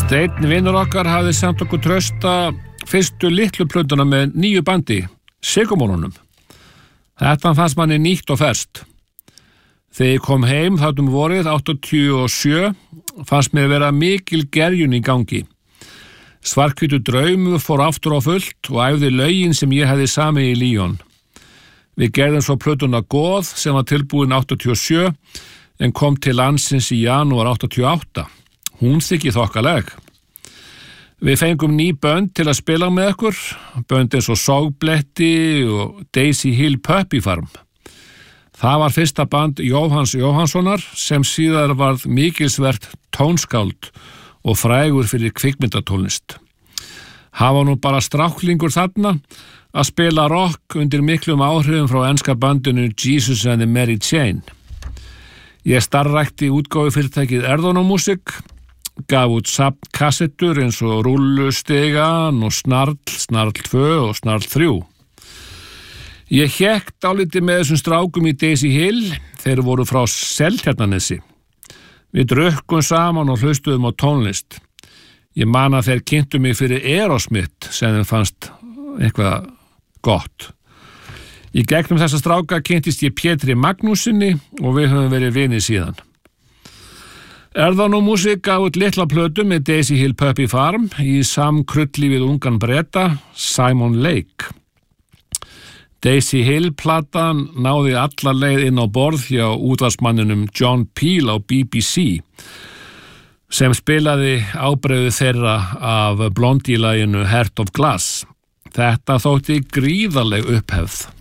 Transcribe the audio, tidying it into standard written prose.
Steinn vinur okkar hafði sent okkur trausta fyrstu litlu plötuna með nýju bandi, Sykumónunum. Þetta fannst manni nýtt og ferskt. Þegar ég kom heim þáttum vorið 87 fannst mér vera mikil gerjun í gangi. Svarthvítur draumur fór aftur á fullt og æfði lögin sem ég hefði samið í Lyon. Við gerðum svo plötuna Goð sem var tilbúin 87 en kom til landsins í janúar 88. Hún þykir þokkaleg. Við fengum ný bönd til að spila með okkur, bönd eins og Sogbletti og Daisy Hill Puppy Farm. Það var fyrsta band Jóhanns Jóhannssonar sem síðar varð mikilsvert tónskáld og frægur fyrir kvikmyndatónlist. Hann var nú bara stráklingur þarna að spila rock undir miklum áhrifum frá enska bandinu Jesus and the Mary Chain. Ég starfrækti útgáfufyrirtækið Erðonómusik, gaf út kassettur eins og Rúllustigan og Snarl 2 og Snarl 3. Ég hékk dálítið með þessum strákum í Daisy Hill, þeir voru frá Seltjarnarnesi. Við drukkum saman og hlustuðum á tónlist. Ég man að þeir kynntu mig fyrir Aerosmith sem þeim fannst eitthvað gott. Í gegnum þessa stráka kynntist ég Pétri Magnúsinni og við höfum verið vinir síðan. Erðonómusik gaf út litla plötu með Daisy Hill Puppy Farm í samkrulli við ungan Breta, Simon Lake. Daisy Hill platan náði alla leið inn á borð hjá útvarpsmanninum John Peel á BBC sem spilaði ábreiðu þeirra af Blondie-laginu Heart of Glass. Þetta þótti gríðarleg upphefð.